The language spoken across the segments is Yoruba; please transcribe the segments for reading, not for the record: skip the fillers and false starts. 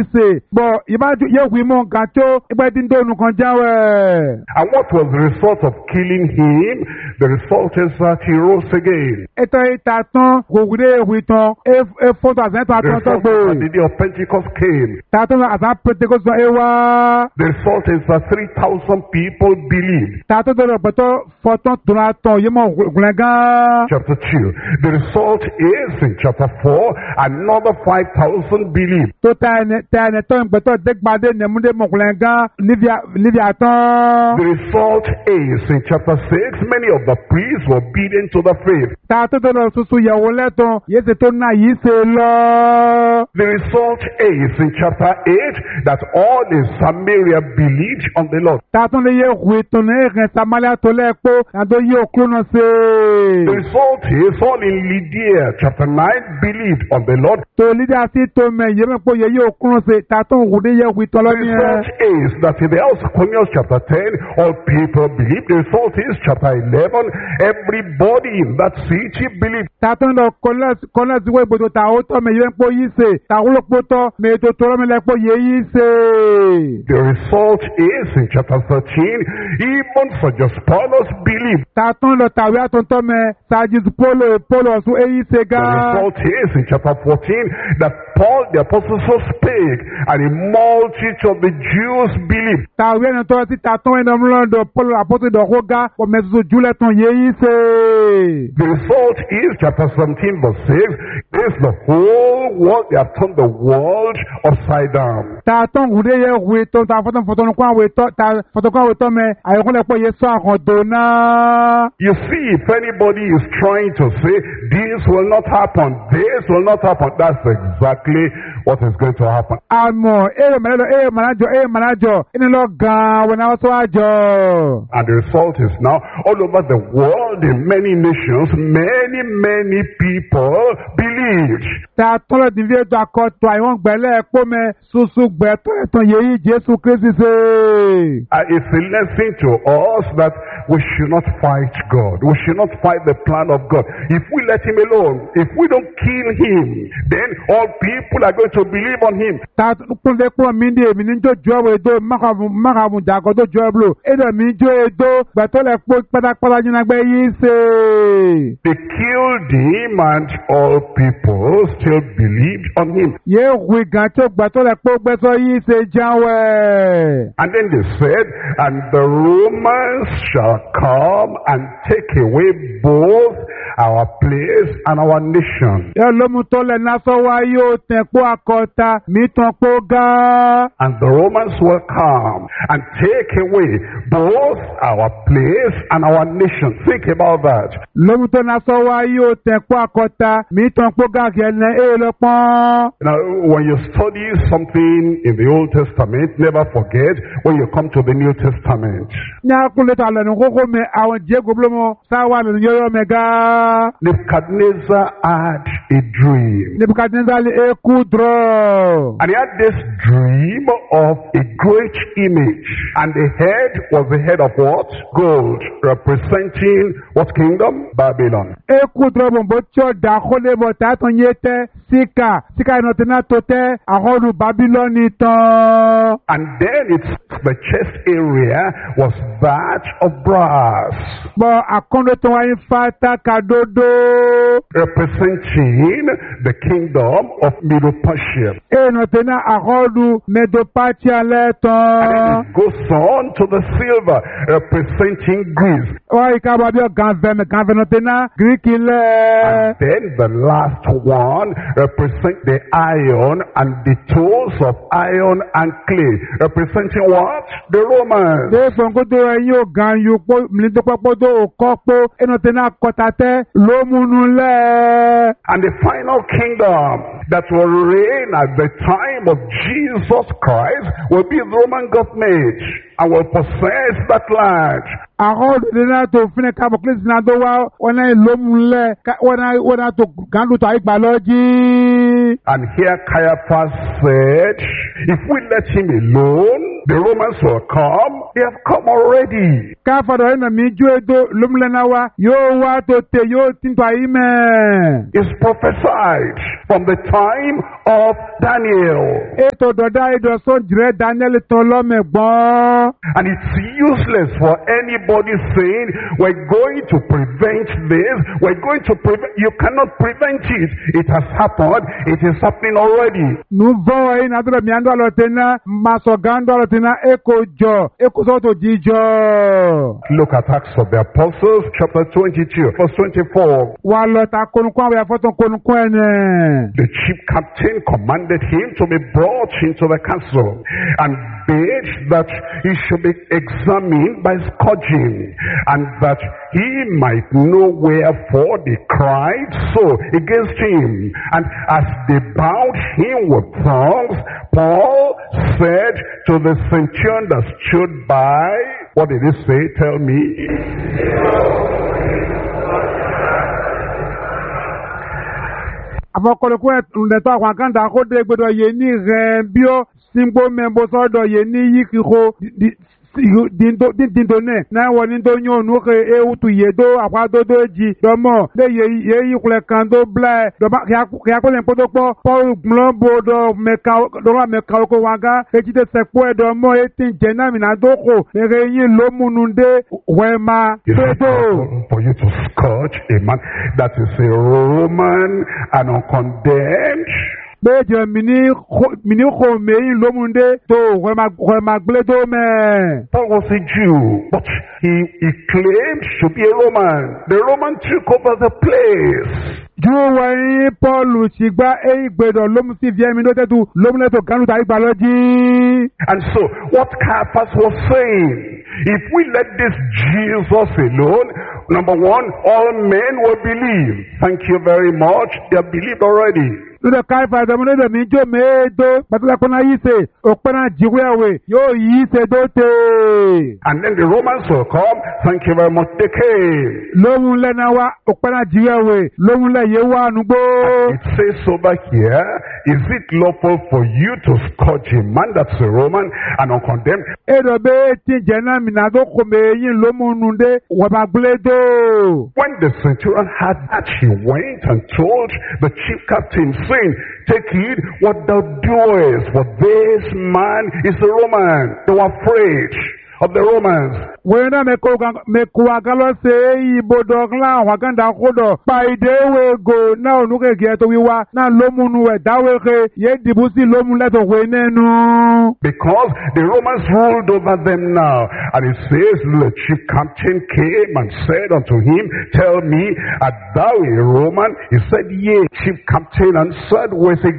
yise bo ibaju ye wi mo nkan to igbe tin do nu kan jawe. And what was the result of killing him? The result is that he rose again. Eto ita ton ko gude wi ton e fo ta zan ta The ton to result is that gbe. the day of Pentecost came. Ta ton asa Pentecost e wa. The result is that 3,000 people believed. Ta ton do beto foton to na ton ye mo glengan. Chapter 2. The result is in chapter 4, another 5,000 believed. To ta ne ton beto degbade ne munde mo glengan livia ton. The result is in chapter 6, many of the priests were obedient to the faith. Ta ton do susu ye wo leton ye se to na yi se lo. The result is in chapter 8 that all in Samaria believed on the Lord. Ta ton le ye wi ton e ren Samaria to le po na do ye oklono The se. result is all in Lydia, chapter 9, believed on the Lord. To leader si to me ye me po ye oklono se ta ton gude ye wi to lo The ni. result is that in the house of Cornelius, chapter 10, all people believed. The result is chapter 11, everybody in that city believed. Ta ton do kola si we bodo ta o to me ye po yi se ta wo po to me to to me le po ye yi se. The result is in chapter 13, even Sergius Paulus believed. Ta ton lo ta we aton to me sa ji polo su e yi se The ga. result is in chapter 14 that Paul the apostle so spake, and a multitude of the Jews believed. Ta we na to si ta ton e no mlondo polo apote do ho ga o me su jule ton ye yi se. The result is chapter 17 verse 6 is the whole world, they have turned the world upside down. Ta ton gude ye wi to ta foton kwa we to ta foton kwa we to me ayo ko le po ye so akon do na. You see, if anybody is trying to say this will not happen, that's exactly what is going to happen. Amo manajo ini lo gan we na so ajo. And the result is now all over the world in many nations, many people believed. Ta ton lo di vie do akoto ayon gbele po me susu gbe to eton ye yi Jesu Christ se. It's a lesson to us that we should not fight God. We should not fight the plan of God. If we let him alone, if we don't kill him, then all people are going to believe on him. Ta kun le po mi de mi ni jo we do makamu jago do jo blo. Edo mi jo edo gbe to le po pada jina gbe yi se. They killed him and all people still believed on him. Ye wi gan to gbe to le po gbe so yi se janwe. And then they said, and the Romans shall come and take away both our place and our nation. Ye lo mu to le na so wa yo ten po akota mi ton po ga. And the Romans will come and take away both our place and our nation. Think about that. Lo mu to na so wa yo ten po akota mi ton po ga ke ne e lo pon. Now, when you study something in the Old Testament, never forget when you come to the New Testament. Nya kun le ta le no koko me awon je goblo mo sa wa le yo me ga. Nebuchadnezzar had a dream. Nebuchadnezzar le e kudro. And he had this dream of a great image. And the head was the head of what? Gold. Representing what kingdom? Babylon. E kudro bo cho da khole bo ta ton yete sika no tena tote ahodu Babylon ton. And then the chest area was that of brass. Bo akondo ton wa fata kadodo. Representing the kingdom of Medo-Persia. E no tena ahodu Medo-Persia le ton. And it goes on to the silver, representing Greece. Wa ikaba bi ganve no tena Greek le. And then the last one represent the iron and the tools of iron and clay. Representing what? The Romans. De fonko do yo gan yo po mi do popo do kopo eno tena kotate lo munu le. And the final kingdom that will reign at the time of Jesus Christ will be the Roman government and will possess that land. Ahodu dena to fine ka boklis na do wa ona lo munu le ona to gandu to igbaloji. And here Caiaphas said, if we let him alone, The Romans will come. They have come already. Káfàdọ̀ ẹ̀nà mi jó edo lómúlẹ́náwá yóò wá tó tè yóò tìǹtọ̀ ayé mẹ́. It's prophesied from the time of Daniel. Ètò dọ̀dá ìdọ̀sọ́ jìrẹ́ Daniel tán lọ́mẹ̀gbọ́n. And it's useless for anybody saying, we're going to prevent this, we're going to prevent. You cannot prevent it. It has happened. It is happening already. Nuvọ́ ẹ̀yìn àdúrà mi àndọ́ àlọ́tẹ̀ná, màsọ̀gándọ́ àlọ́tẹ̀ná, èkó sọ́tò jíjọ. Look at Acts of the Apostles, chapter 22, verse 24. Wà lọ́ta konukun àwọn afọ́tàn konukun ẹ̀nẹ̀. The chief captain commanded him to be brought into the castle and bade that he should be examined by scourging, and that he might know wherefore they cried so against him. And as they bound him with thongs, Paul said to the centurion that stood by, what did he say? Tell me. Afọkọlùkún ẹ̀tùndẹ̀tọ́ àwọn àkàndà kó dé gbọdọ̀ yé ní rẹ̀ bí ó sígbó mẹ́bó sọ́dọ̀ yé ní yíkíkó dinto ne na wọ ní tó yún ònú ke ewutu yé tó àpàdódó jì dọmọ lé yé yíkulẹ̀ kan tó blẹ̀ dọmọ kí akọ́lẹ̀ kótó pọ̀ pọ́ọ̀lù gbọ́n bò dọ̀ mẹ́ka oko wọn ká etí tẹ sẹ́kpọ́ ẹ̀ dọmọ etí jẹ́ náà mìíràn tó kò èrè yín ló múnu dé wẹ́ẹ́mà tó. For you to scourge a man that is a Roman and uncondemned. Béèjì mini kò mẹ́yìn lómúndé tó wẹ́ẹ́mà gbélé tó mẹ́. Paul was a Jew, but he claimed to be a Roman. The Roman took over the place. Júwọ̀ yín Pọ́ọ̀lù ṣìgbà èyí gbèdọ̀ lómú sí fi ẹ̀mí ló tẹ́tù lómúlẹ́tò gánúta ìgbàlódì. And so, what Caiaphas was saying, if we let this Jesus alone, number one, all men will believe. Thank you very much. They have believed already. Lọ́dọ̀ Káífà ìdàmúlẹ́dọ̀ mi jó méèdó pàtàkùnà yìí ṣe òpinna jíwéèwé yóò yí ṣe dóte. And then the Romans will come. Thank you very much. They came. Lóhun lẹ́nà wa òpinna jíwéèwé lóhun lẹ́yẹ wà nùgbó. It says over here, is it lawful for you to scourge a man that's a Roman and uncondemned? Èdò bẹ́ẹ̀ tí jẹ́ náà mìíràn tó kò mẹ́yìn lómúnudé wọ́pàá gbélédò. When the centurion heard that, he went and told the chief captain, saying, take heed what thou doest, for this man is a Roman. They were afraid of the Romans. Wena mekuagalo se ibodogla waganda kodo paidewe go na onuke geto wiwa na lomunu we daweke ye dibusi lomu leto wenenu. Because the Romans ruled over them now. And it says, the chief captain came and said unto him, tell me, art thou a Roman? He said, yea. Chief captain answered with a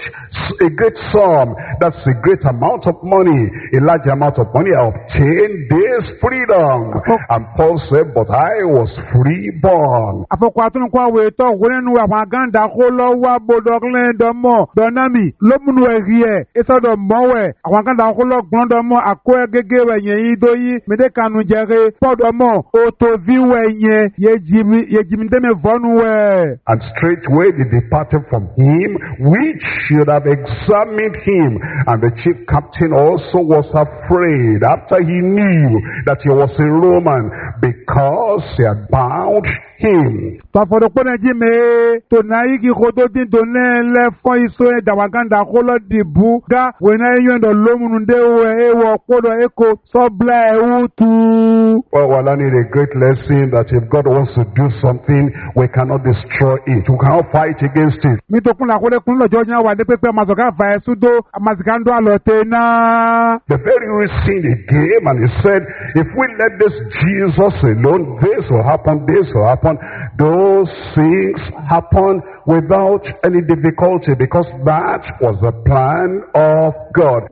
great sum. That's a great amount of money. A large amount of money I obtained this freedom. And Paul said, but I was freeborn. Afokwatun kwa weto wenu wa waganda kolo wa bodogle domo donami lomunu erie esodo mowe waganda kolo grondomo akwe gegewe yen idoyi medekanu jere podomo otoviwe yen yejimi deme vonuwe. And straightway they departed from him, which should have examined him. And the chief captain also was afraid after he knew that he was a Roman, because he had bound him. Tafodokponeji me tonaiki kododin donele fon iso e dawaganda kolo dibu ga wena yendo lomununde ewo kodo eko sobla utu. Well, I need a great lesson that if God wants to do something, we cannot destroy it. We cannot fight against it. Mi to kun la kole kun lo jonya wa de pepe mazoka fa esudo amazikando alote na. The very reason he came and he said, if we let this Jesus alone, this will happen, this will happen. Those things happen without any difficulty, because that was the plan of God.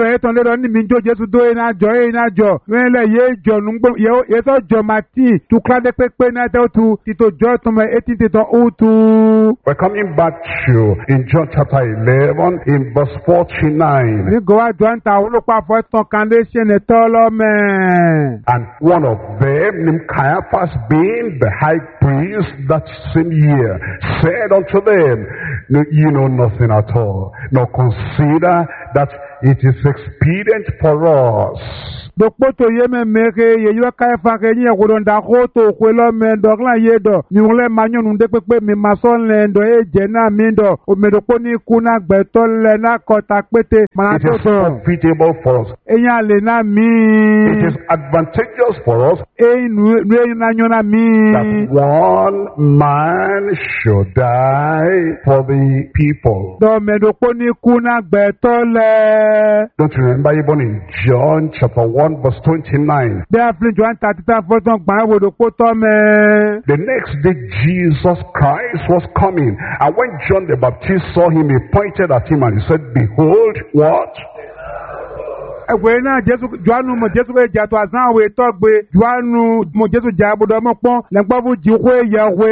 We're coming back to in John chapter 11 in verse 49. And one of them, named Caiaphas, being the high priest that same year, said unto them, ye know nothing at all, nor consider that it is expedient for us dokpoto ye me meke ye yo kai fa ke ni ko don da ko to ko lo me do la ye do mi wole ma nyonu de pepe mi ma so le ndo e je na mi do o me do ko ni ku na gbe to le na ko ta pete ma to to profitable for us. eyan le na mi It is advantageous for us e nu na nyona mi that one man should die for the people. do me do ko ni ku na gbe to le Don't you remember even in John chapter 1 verse 29? de aflin John 33 gba wo do ko to me The next day Jesus Christ was coming, and when John the Baptist saw him, he pointed at him and he said, behold, what? ẹgbẹ́ náà jésù joanu mo jésù bẹ jà tó àzán àwọn ètò gbé joanu mo jésù jà àbúdọ̀ ọmọ pọ́n lẹ́gbọ́n fún jíwé yẹ̀wé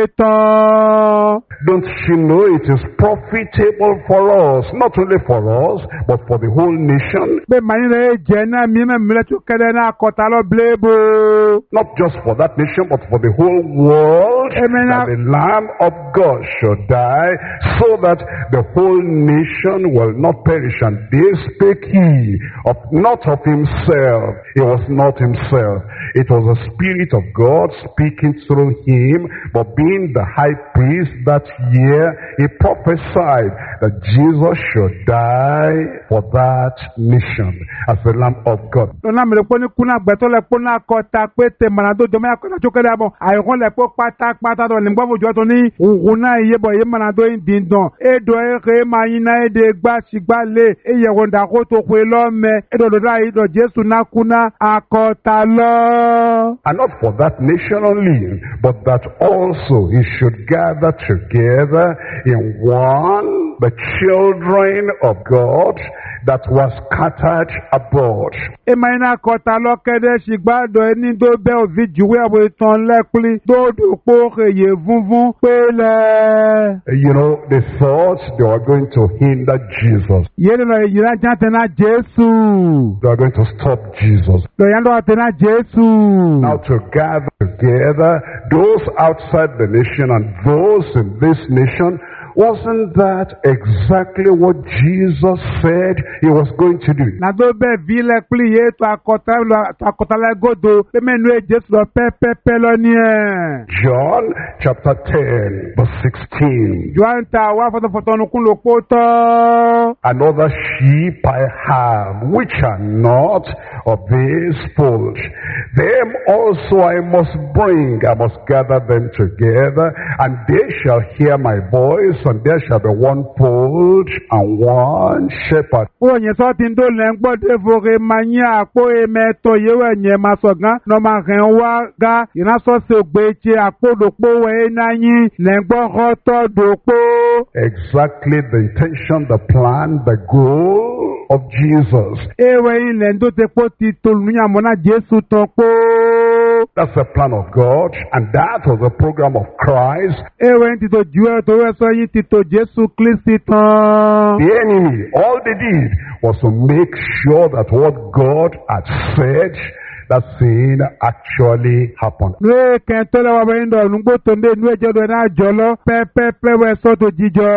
tán. Don't you know it is profitable for us, not only for us, but for the whole nation? bẹ́ẹ̀ màá nílẹ̀ jẹ́ náà mímẹ́ mílẹ̀ tó kẹ́lẹ́ náà kọ́ta lọ blébo. Not just for that nation, but for the whole world, Amen. that the Lamb of God should die, so that the whole nation will not perish. And this spake he of not of himself. It was not himself. It was the Spirit of God speaking through him. But being the high priest that year, he prophesied that Jesus should die for that nation as the Lamb of God. lọ́nà mi lè pọ́n ní kúnà gbẹ̀tọ́ lẹ̀ pọ́n náà kọ́ta pé tèmọ̀nà tó jọmọ́ àkọ́tà tó kẹ́lẹ́ àbọ̀ àìkọ́ lẹ̀ pọ́ pátápátá tó lè gbọ́ fojú ọ̀tọ̀ ní òhun náà iye bọ̀ yé mọ̀nà tó ń dín dàn édò ẹ̀kẹ́ máa yin náà édè gbàṣìgbà lé eyẹ̀wò ńdàkó tó pé lọ́mẹ édò dòdò àyídọ̀ Jésù náà kúnà àkọ́ta lọ. And not for that nation only, but that also he should gather together in one the children of God that was scattered abroad. Ema ina kọ́ta lọ kẹ́dẹ́ ṣìgbàdọ̀ ẹni tó bẹ́ òbí jùwé àwọn ìtàn lẹ́kùlí tó dòpó èyè funfun pélé. You know, they thought they were going to hinder Jesus. Yéé lọ èyí náà já tẹ̀ná Jésù. They were going to stop Jesus. Lọ́yà lọ́wọ́ tẹ̀ná Jésù. Now to gather together those outside the nation and those in this nation, wasn't that exactly what Jesus said he was going to do? Nàdó bẹ́ẹ̀ bí lẹ́kùlí yé tó akọ̀tà lẹ́gọ́dọ̀ pé mẹ́nu ẹ̀ Jésù lọ pẹ́pẹ́pẹ́ lọ ní ẹ̀. John chapter 10 verse 16. Jọ́n ta wá fọ́tọ̀fọ́tọ̀nukún ló pọ̀ tọ́. Another sheep I have, which are not of this fold. Them also I must bring, I must gather them together, and they shall hear my voice, and there shall be one fold and one shepherd. Onye sọ ti ń dó lẹ́ ń gbọ́dọ̀ fòrè máa ń yá àpò ẹ̀mẹ́tọ̀ yẹ́wọ̀ ẹ̀yẹ máa sọ̀ gán lọ́ máa rẹ̀ wá gá ìránṣọ́sẹ̀ ògbéjì àpòdòpó wẹ̀ náà yín lẹ́ ń gbọ́ ọ̀tọ̀ dòpó. Exactly the intention, the plan, the goal of Jesus. Ewé ilẹ̀ ń tó ti pọ́ ti tolùyàmọ́ náà Jésù tán pó. That's the plan of God, and that was the program of Christ. Ewé ń titò ju ẹ̀ tó wẹ́ sọ yín titò Jésù Kristi tán. The enemy, all they did was to make sure that what God had said, that thing actually happened. Nue kẹ́ńtọ́ lọ́wọ́ bẹ́ẹ̀ ń dọ̀ ọ̀nùgbò tó ń bẹ nue jẹ́ dọ̀ náà jọ lọ pẹ́pẹ́pẹ́ wẹ́ sọ́tò jíjọ.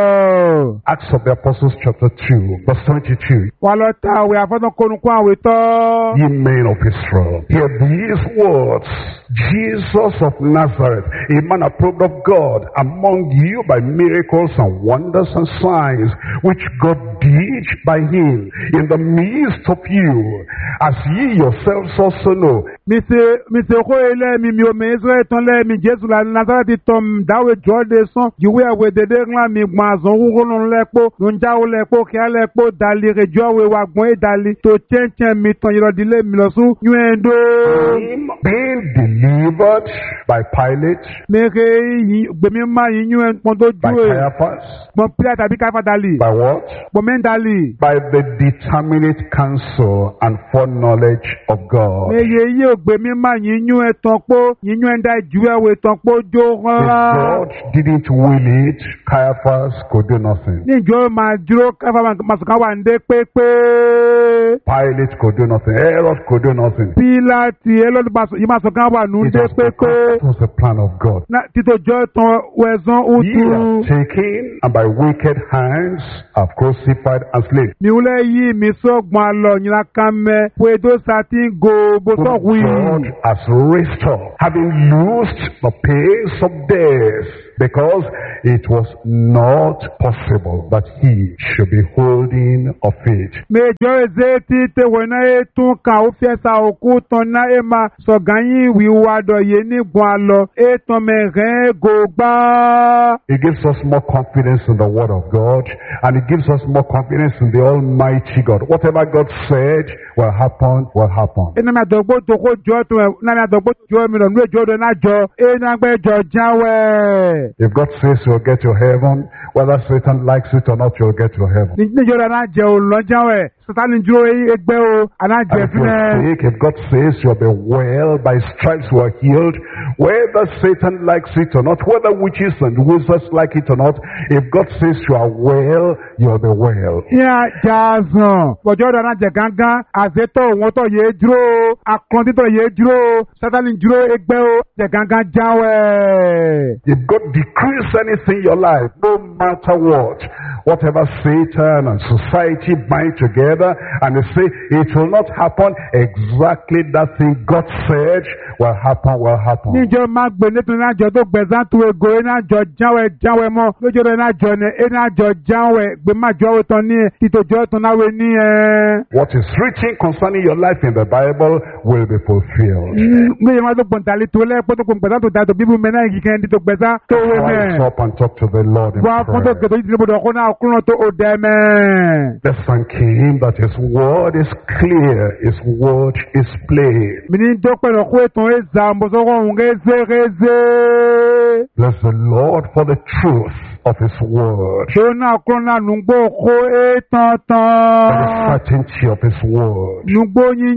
Acts of the Apostles chapter 2 verse 22. Wà lọ ta àwẹ̀ àfọ́nàkọ́nukún àwẹ̀ tọ́. Ye men of Israel, hear these words. Jesus of Nazareth, a man approved of God among you by miracles and wonders and signs, which God did by him in the midst of you, as ye yourselves also know. Mise ko ele mi o me Israel ton le mi Jesu la Nazareth tom dawe jode son jiwe awe dede nla mi gbazon wugo non lepo non jawo lepo ki alepo dali rejo we wa gbon e dali to chenchen mi ton yiro dile mi lo su yuendo Being delivered by Pilate, meke yi gbe mi ma yi yuen pon to by juwe Caiaphas, bon Pilate abi Caiaphas dali by what? bon men dali By the determinate counsel and foreknowledge of God. me ye gbe mi ma yinyu eton po yinyu enda juwe we ton po jo If God didn't will it, Caiaphas could do nothing. ni jo ma dúró kafa masuka wa nde pepe Pilate could do nothing. Herod could do nothing. Pilati elolu masuka wa nu It nde was because pepe that was the plan of God. na tito jo ton wezon Ye utu are taken and by wicked hands have crucified and slain. mi ule yi mi so gbon lo nyina kame we do satin go bo so wi God has raised up, having loosed the pains of death, because it was not possible that he should be holding of it. mejo ezeti te wona etun ka o fiesa oku ton na ema so ganyin wi wa do ye ni gbon lo eton me ren go gba It gives us more confidence in the word of God, and it gives us more confidence in the Almighty God. Whatever God said will happen, will happen. ena ma dogbo to ko jo to na na dogbo jo mi lo nu jo do na jo ena gbe jo jawe If God says you'll get to heaven, whether Satan likes it or not, you'll get to heaven. ni jo na je o lo jawe satan juro egbe o ana je And if you're fine sick, if God says you'll be well, by stripes you are healed, whether Satan likes it or not, whether witches and wizards like it or not, if God says you are well, you'll be well. ya jazon bojo do na je gangan azeto won to ye duro akon ti to ye duro satan juro egbe o je gangan jawe If God decrees anything in your life, no matter what, whatever Satan and society bind together, and they say it will not happen, exactly that thing God said will happen, will happen. níjọ máa gbé nítorí náà jọ tó gbẹ̀sán tó ego iná jọ jáwé mọ́ lójó rẹ̀ náà jọ ní iná jọ jáwé gbé má jọ owó tán ní títòjọ́ tán náà wé ní ẹ̀. What is written concerning your life in the Bible will be fulfilled. méjì máa tó gbọ̀ntàlí tó lẹ́pọ̀ tó gbẹ̀sán tó dàtò bíbú mẹ́ná yìí kẹ́ ní tó gbẹ̀sán tó wé Rise mẹ́. up and talk to the Lord in wọ́n á fún tó prayer. gẹ̀tọ́ yìí tìǹbù ọkọ̀ náà kúrò tó ò dẹ́ mẹ́. Let's thank Him that His word is clear, His word is plain. mi ní dọ́pẹ́ lọ kó ètò ẹ̀ zàmbọ̀sọ́kọ̀ òun rézé. Bless the Lord for the truth of His word, ṣé náà kúrò náà nùgbò kó ètò for the tán. certainty of His word. nùgbò yín